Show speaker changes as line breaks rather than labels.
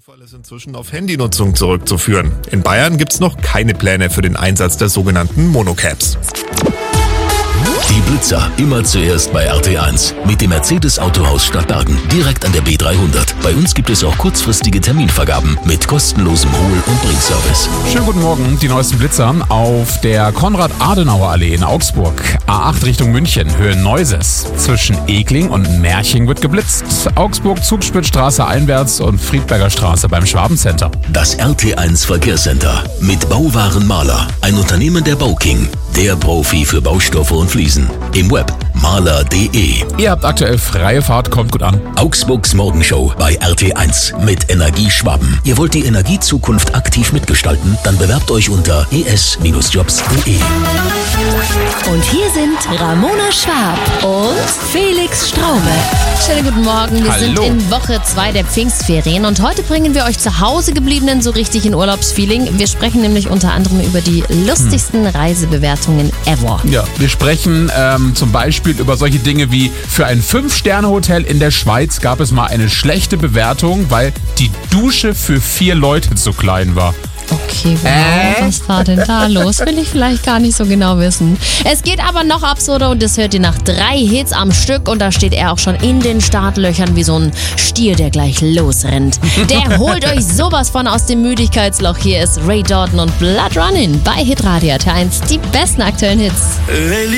Unfall ist inzwischen auf Handynutzung zurückzuführen. In Bayern gibt es noch keine Pläne für den Einsatz der sogenannten Monocaps.
Die Blitzer immer zuerst bei RT1 mit dem Mercedes-Autohaus Stadtbergen, direkt an der B300. Bei uns gibt es auch kurzfristige Terminvergaben mit kostenlosem Hol- und Bringservice.
Schönen guten Morgen, die neuesten Blitzer auf der Konrad-Adenauer-Allee in Augsburg. A8 Richtung München, Höhe Neuses. Zwischen Egling und Merching wird geblitzt. Augsburg-Zugspitzstraße einwärts und Friedberger Straße beim Schwabencenter.
Das RT1 Verkehrscenter mit Bauwaren Maler, ein Unternehmen der Bauking. Der Profi für Baustoffe und Fliesen. Im Web maler.de.
Ihr habt aktuell freie Fahrt, kommt gut an.
Augsburgs Morgenshow bei RT1 mit Energie Schwaben. Ihr wollt die Energiezukunft aktiv mitgestalten? Dann bewerbt euch unter es-jobs.de.
Und hier sind Ramona Schwab und Felix Straube. Schönen guten Morgen, wir sind in Woche 2 der Pfingstferien und heute bringen wir euch zu Hause gebliebenen so richtig in Urlaubsfeeling. Wir sprechen nämlich unter anderem über die lustigsten Reisebewertungen ever.
Ja, wir sprechen zum Beispiel über solche Dinge wie: Für ein 5-Sterne-Hotel in der Schweiz gab es mal eine schlechte Bewertung, weil die Dusche für 4 Leute zu klein war.
Okay, wow, was war denn da los? Will ich vielleicht gar nicht so genau wissen. Es geht aber noch absurder und das hört ihr nach 3 Hits am Stück und da steht er auch schon in den Startlöchern wie so ein Stier, der gleich losrennt. Der holt euch sowas von aus dem Müdigkeitsloch. Hier ist Ray Dalton und Blood Running bei Hitradio RT1, die besten aktuellen Hits.